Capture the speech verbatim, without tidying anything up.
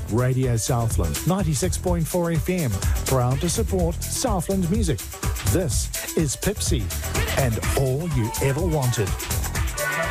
Radio Southland, ninety-six point four F M, proud to support Southland music. This is Pipsy and all you ever wanted.